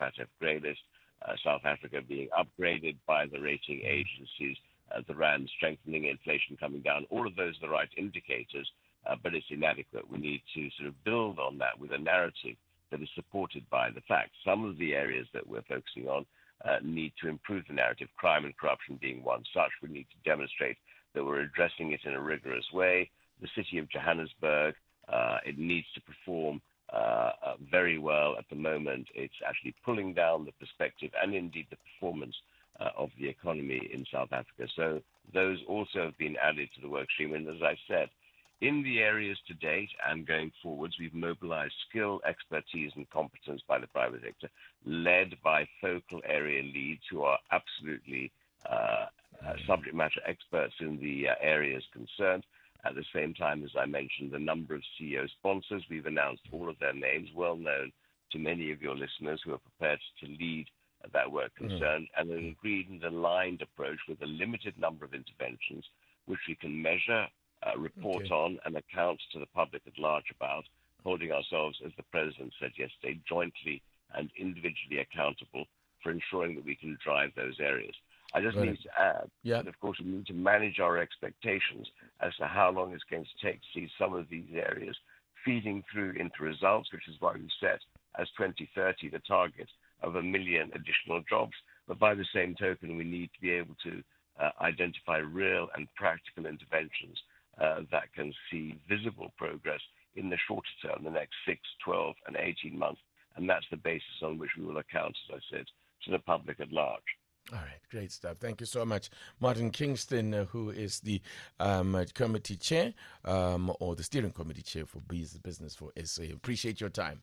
FATF grey list, South Africa being upgraded by the rating agencies, the rand strengthening, inflation coming down. All of those are the right indicators, but it's inadequate. We need to sort of build on that with a narrative that is supported by the facts. Some of the areas that we're focusing on need to improve the narrative, crime and corruption being one such. We need to demonstrate that we're addressing it in a rigorous way. The city of Johannesburg, it needs to perform very well at the moment. It's actually pulling down the perspective and indeed the performance of the economy in South Africa. So those also have been added to the work stream. And as I said, in the areas to date and going forwards, we've mobilized skill, expertise, and competence by the private sector, led by focal area leads who are absolutely subject matter experts in the areas concerned. At the same time, as I mentioned, the number of CEO sponsors, we've announced all of their names, well known to many of your listeners who are prepared to lead that work concerned, and an agreed and aligned approach with a limited number of interventions, which we can measure, report on, and account to the public at large about, holding ourselves, as the President said yesterday, jointly and individually accountable for ensuring that we can drive those areas. I just need to add that, of course, we need to manage our expectations as to how long it's going to take to see some of these areas feeding through into results, which is why we set as 2030 the target of 1 million additional jobs. But by the same token, we need to be able to identify real and practical interventions that can see visible progress in the shorter term, the next 6, 12, and 18 months. And that's the basis on which we will account, as I said, to the public at large. All right, great stuff. Thank you so much. Martin Kingston, who is the committee chair or the steering committee chair for Business for SA. Appreciate your time.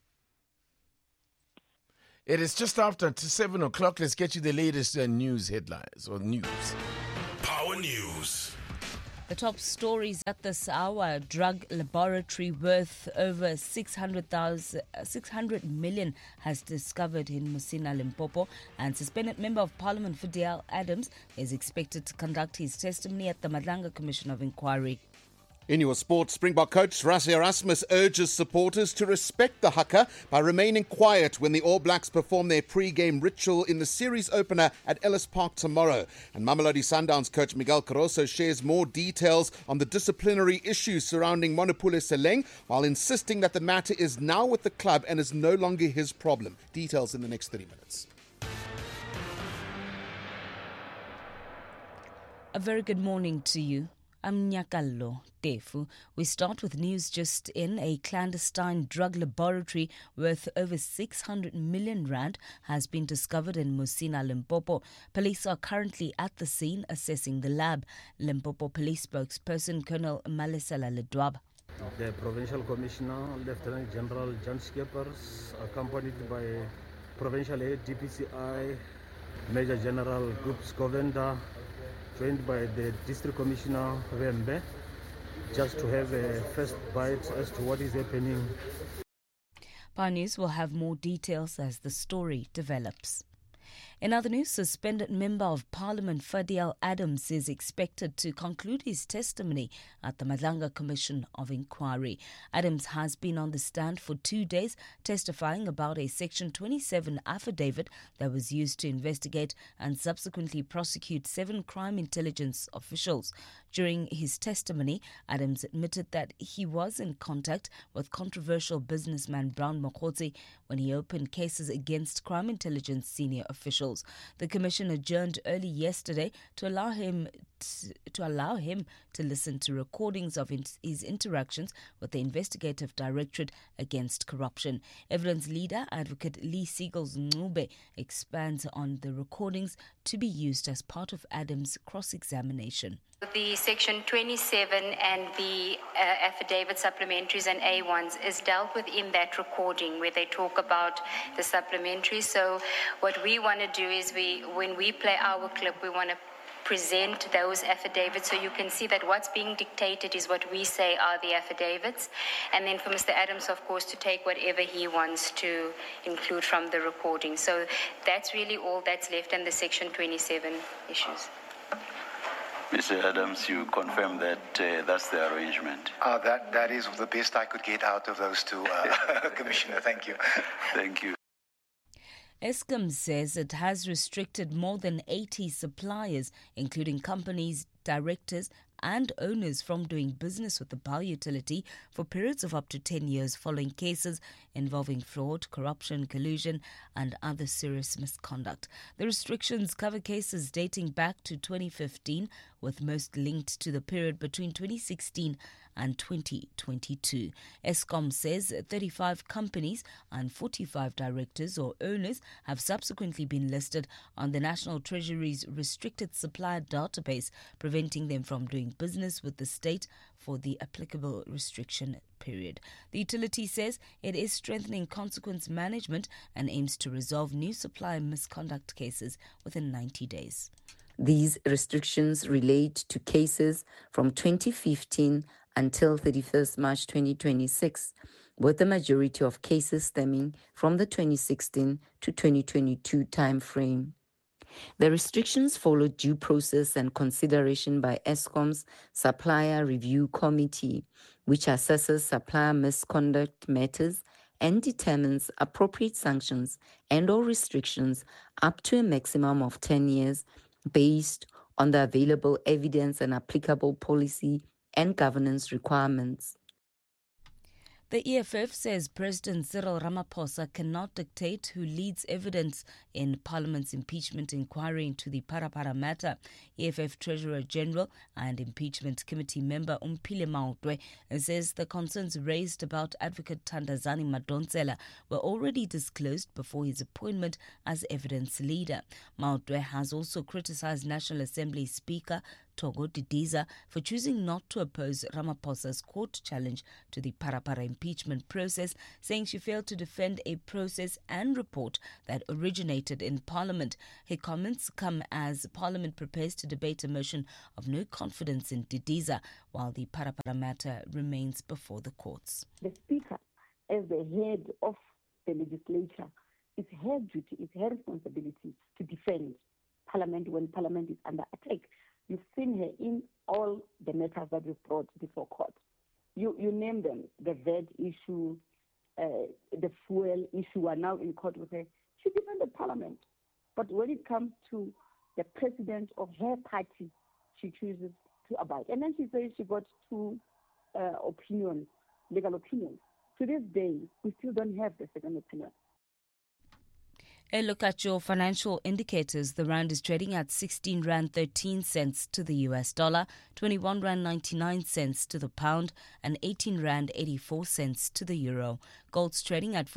It is just after 7 o'clock. Let's get you the latest news headlines or news. Power News. The top stories at this hour: drug laboratory worth over 600 million has discovered in Musina, Limpopo, and suspended Member of Parliament Fidel Adams is expected to conduct his testimony at the Madlanga Commission of Inquiry. In your sport, Springbok coach Rassie Erasmus urges supporters to respect the haka by remaining quiet when the All Blacks perform their pre-game ritual in the series opener at Ellis Park tomorrow. And Mamelodi Sundowns coach Miguel Caroso shares more details on the disciplinary issues surrounding Monopule Seleng, while insisting that the matter is now with the club and is no longer his problem. Details in the next 30 minutes. A very good morning to you. I'm Nyakallo Tefu. We start with news just in. A clandestine drug laboratory worth over 600 million rand has been discovered in Musina, Limpopo. Police are currently at the scene assessing the lab. Limpopo Police spokesperson Colonel Malesela Ledwaba. The Provincial Commissioner, Lieutenant General John Skeppers, accompanied by Provincial Head DPCI, Major General Groups Govender, joined by the District Commissioner Wembe, just to have a first bite as to what is happening. Power News will have more details as the story develops. In other news, suspended Member of Parliament Fidel Adams is expected to conclude his testimony at the Madlanga Commission of Inquiry. Adams has been on the stand for 2 days, testifying about a Section 27 affidavit that was used to investigate and subsequently prosecute 7 crime intelligence officials. During his testimony, Adams admitted that he was in contact with controversial businessman Brown Mokgotsi when he opened cases against crime intelligence senior officials. The commission adjourned early yesterday to allow him to listen to recordings of his interactions with the Investigative Directorate Against Corruption. Evidence leader Advocate Lee Siegels Ncube expands on the recordings to be used as part of Adams' cross-examination. The Section 27 and the affidavit supplementaries and A1s is dealt with in that recording where they talk about the supplementaries. So what we want to do is when we play our clip, we want to present those affidavits so you can see that what's being dictated is what we say are the affidavits. And then for Mr. Adams, of course, to take whatever he wants to include from the recording. So that's really all that's left in the Section 27 issues. Mr. Adams, you confirm that that's the arrangement? That is the best I could get out of those two, Commissioner. Thank you. Thank you. Eskom says it has restricted more than 80 suppliers, including companies, directors and owners, from doing business with the power utility for periods of up to 10 years following cases involving fraud, corruption, collusion and other serious misconduct. The restrictions cover cases dating back to 2015, with most linked to the period between 2016 and 2022. Eskom says 35 companies and 45 directors or owners have subsequently been listed on the National Treasury's restricted supplier database, preventing them from doing business with the state for the applicable restriction period. The utility says it is strengthening consequence management and aims to resolve new supplier misconduct cases within 90 days. These restrictions relate to cases from 2015 until 31st March 2026, with the majority of cases stemming from the 2016 to 2022 timeframe. The restrictions follow due process and consideration by Eskom's Supplier Review Committee, which assesses supplier misconduct matters and determines appropriate sanctions and/or restrictions up to a maximum of 10 years based on the available evidence and applicable policy and governance requirements. The EFF says President Cyril Ramaphosa cannot dictate who leads evidence in Parliament's impeachment inquiry into the Parapara matter. EFF Treasurer General and Impeachment Committee member Umphile Maotwe says the concerns raised about Advocate Thandazani Madonsela were already disclosed before his appointment as evidence leader. Maotwe has also criticized National Assembly Speaker Togo Didiza for choosing not to oppose Ramaphosa's court challenge to the Parapara impeachment process, saying she failed to defend a process and report that originated in Parliament. Her comments come as Parliament prepares to debate a motion of no confidence in Didiza while the Parapara matter remains before the courts. The Speaker, as the head of the legislature, it's her duty, it's her responsibility to defend Parliament when Parliament is under attack. You've seen her in all the matters that we've brought before court. You name them, the VAT issue, the fuel issue are now in court with her. She defended Parliament. But when it comes to the president of her party, she chooses to abide. And then she says she got two opinions, legal opinions. To this day, we still don't have the second opinion. A look at your financial indicators. The rand is trading at 16 rand 13 cents to the US dollar, 21 rand 99 cents to the pound, and 18 rand 84 cents to the euro. Gold's trading at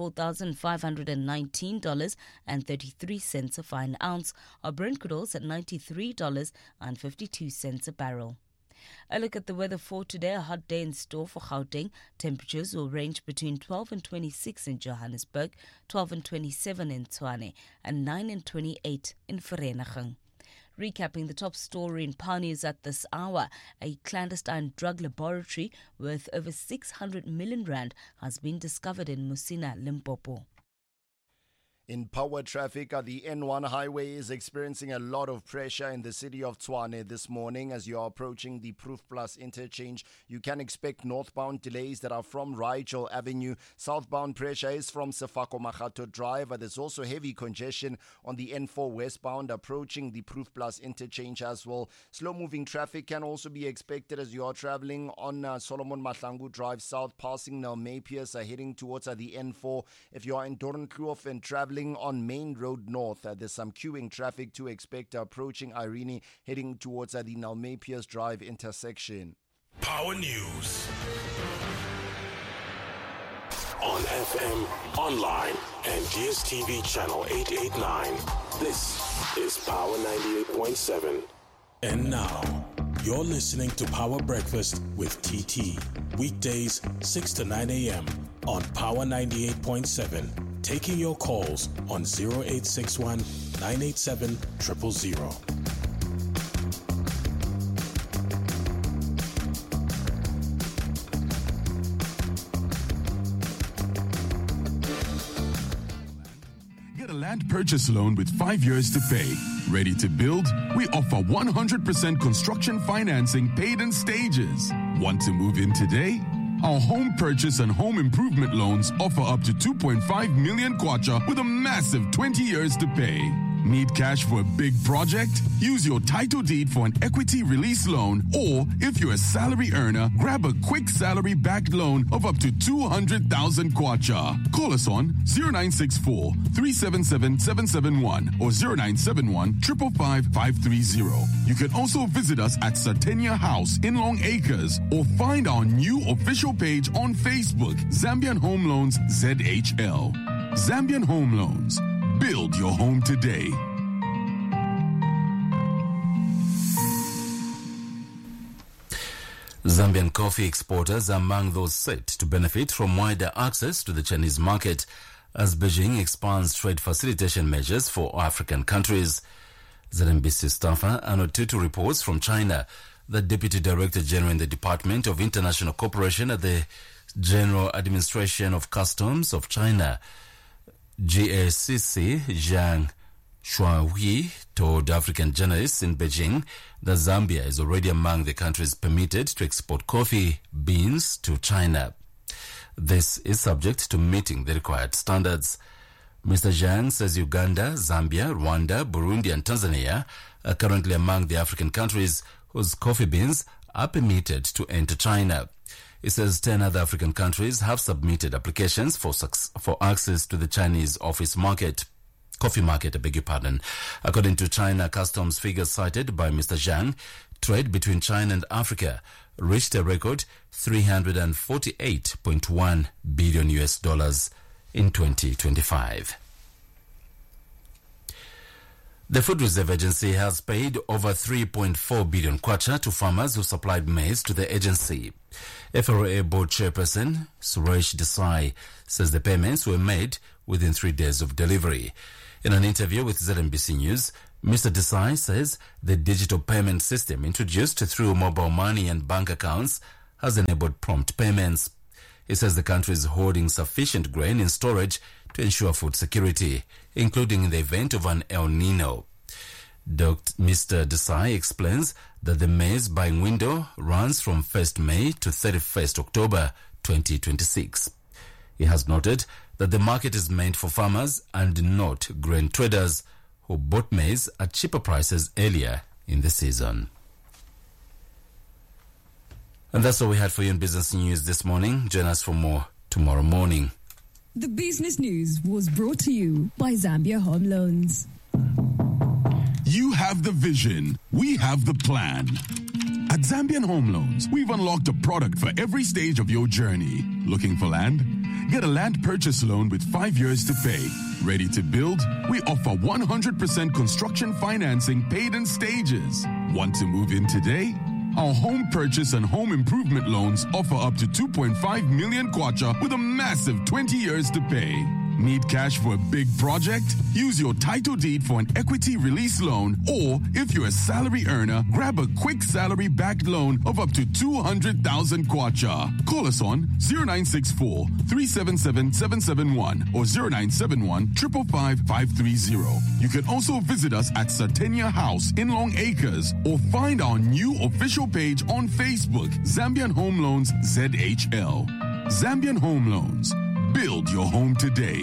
$4,519.33 a fine ounce. Our Brent crude oil's at $93.52 a barrel. A look at the weather for today. A hot day in store for Gauteng. Temperatures will range between 12 and 26 in Johannesburg, 12 and 27 in Tshwane, and 9 and 28 in Vereeniging. Recapping the top story in Power News at this hour, a clandestine drug laboratory worth over 600 million rand has been discovered in Musina, Limpopo. In power traffic, the N1 highway is experiencing a lot of pressure in the city of Tshwane this morning. As you are approaching the Proof Plus interchange, you can expect northbound delays that are from Rigel Avenue. Southbound pressure is from Sefako Makhato Drive. There's also heavy congestion on the N4 westbound approaching the Proof Plus interchange as well. Slow-moving traffic can also be expected as you are traveling on Solomon Mahlangu Drive south, passing Nelmepius, heading towards the N4. If you are in Doornkloof and traveling on Main Road North, there's some queuing traffic to expect approaching Irene, heading towards the Nelmepius Drive intersection. Power News. On FM, online, and DSTV channel 889. This is Power 98.7. And now, you're listening to Power Breakfast with TT. Weekdays, 6 to 9 a.m. on Power 98.7. Taking your calls on 0861 987 000. Get a land purchase loan with 5 years to pay. Ready to build? We offer 100% construction financing paid in stages. Want to move in today? Our home purchase and home improvement loans offer up to 2.5 million kwacha with a massive 20 years to pay. Need cash for a big project? Use your title deed for an equity release loan, or if you're a salary earner, grab a quick salary-backed loan of up to 200,000 kwacha. Call us on 0964 377 771 or 0971 555 530. You can also visit us at Satenia House in Long Acres or find our new official page on Facebook, Zambian Home Loans ZHL. Zambian Home Loans. Build your home today. Zambian coffee exporters are among those set to benefit from wider access to the Chinese market as Beijing expands trade facilitation measures for African countries. ZNBC staffer Arnold Tutu reports from China that Deputy Director General in the Department of International Cooperation at the General Administration of Customs of China, GACC, Zhang Shuahui, told African journalists in Beijing that Zambia is already among the countries permitted to export coffee beans to China. This is subject to meeting the required standards. Mr. Zhang says Uganda, Zambia, Rwanda, Burundi and Tanzania are currently among the African countries whose coffee beans are permitted to enter China. He says 10 other African countries have submitted applications for access to the Chinese coffee market, I beg your pardon. According to China customs figures cited by Mr. Zhang, trade between China and Africa reached a record $348.1 billion in 2025. The Food Reserve Agency has paid over 3.4 billion kwacha to farmers who supplied maize to the agency. FRA board chairperson Suresh Desai says the payments were made within 3 days of delivery. In an interview with ZNBC News, Mr. Desai says the digital payment system introduced through mobile money and bank accounts has enabled prompt payments. He says the country is holding sufficient grain in storage to ensure food security, including in the event of an El Nino. Mr. Desai explains that the maize buying window runs from 1st May to 31st October 2026. He has noted that the market is meant for farmers and not grain traders who bought maize at cheaper prices earlier in the season. And that's all we had for you in Business News this morning. Join us for more tomorrow morning. The Business News was brought to you by Zambia Home Loans. You have the vision. We have the plan. At Zambian Home Loans, we've unlocked a product for every stage of your journey. Looking for land? Get a land purchase loan with 5 years to pay. Ready to build? We offer 100% construction financing paid in stages. Want to move in today? Our home purchase and home improvement loans offer up to 2.5 million kwacha with a massive 20 years to pay. Need cash for a big project? Use your title deed for an equity release loan, or if you're a salary earner, grab a quick salary-backed loan of up to 200,000 kwacha. Call us on 0964 377 771 or 0971 555 530. You can also visit us at Satenia House in Long Acres or find our new official page on Facebook, Zambian Home Loans ZHL. Zambian Home Loans. Build your home today.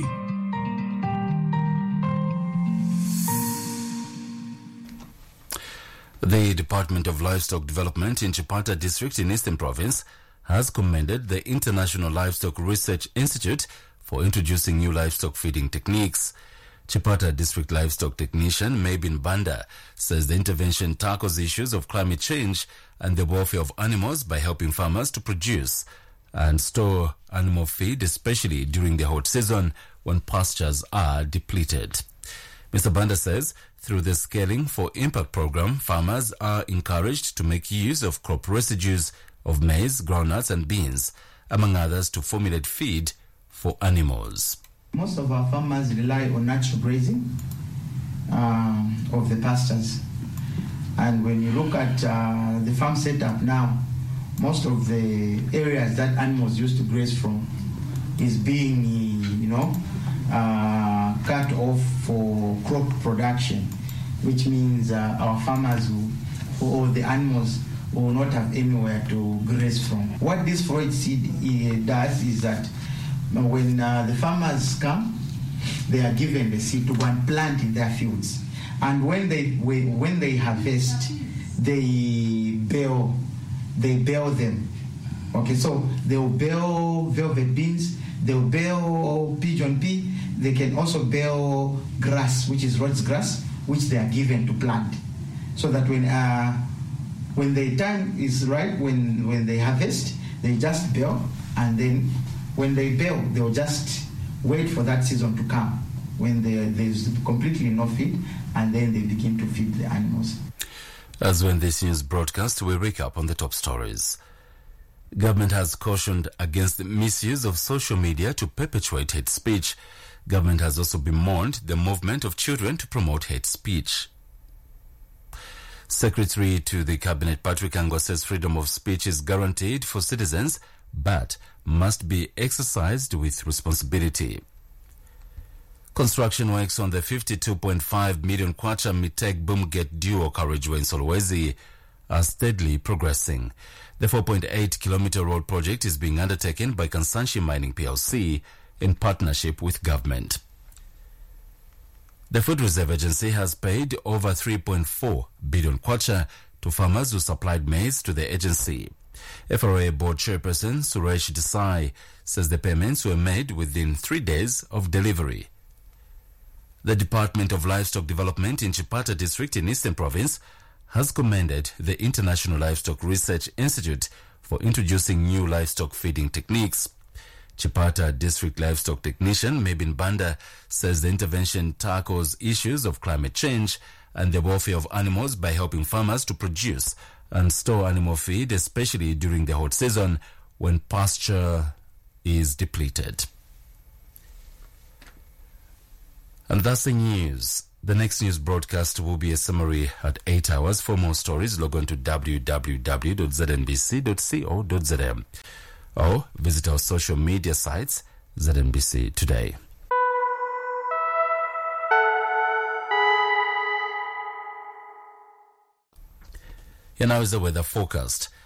The Department of Livestock Development in Chipata District in Eastern Province has commended the International Livestock Research Institute for introducing new livestock feeding techniques. Chipata District Livestock Technician Mabin Banda says the intervention tackles issues of climate change and the welfare of animals by helping farmers to produce and store animal feed, especially during the hot season when pastures are depleted. Mr. Banda says through the Scaling for Impact program, farmers are encouraged to make use of crop residues of maize, groundnuts and beans, among others, to formulate feed for animals. Most of our farmers rely on natural grazing of the pastures. And when you look at the farm setup now, most of the areas that animals used to graze from is being, cut off for crop production, which means our farmers or the animals will not have anywhere to graze from. What this Freud seed does is that when the farmers come, they are given the seed to go and plant in their fields. And when they harvest, they bale them. Okay, so they'll bale velvet beans, they'll bale pigeon pea, they can also bale grass, which is Rhodes grass, which they are given to plant. So that when the time is right, when they harvest, they just bale, and then when they bale, they'll just wait for that season to come when there's completely no feed, and then they begin to feed the animals. As when this news broadcast, we recap on the top stories. Government has cautioned against the misuse of social media to perpetuate hate speech. Government has also bemoaned the movement of children to promote hate speech. Secretary to the Cabinet Patrick Angwa says freedom of speech is guaranteed for citizens, but must be exercised with responsibility. Construction works on the 52.5 million kwacha Miteg Boomgate dual carriageway in Solwezi are steadily progressing. The 4.8-kilometer road project is being undertaken by Kansanshi Mining PLC in partnership with government. The Food Reserve Agency has paid over 3.4 billion kwacha to farmers who supplied maize to the agency. FRA Board Chairperson Suresh Desai says the payments were made within 3 days of delivery. The Department of Livestock Development in Chipata District in Eastern Province has commended the International Livestock Research Institute for introducing new livestock feeding techniques. Chipata District Livestock Technician Mabin Banda says the intervention tackles issues of climate change and the welfare of animals by helping farmers to produce and store animal feed, especially during the hot season when pasture is depleted. And that's the news. The next news broadcast will be a summary at 8 hours. For more stories, log on to www.znbc.co.za or visit our social media sites, ZNBC Today. Here now is the weather forecast.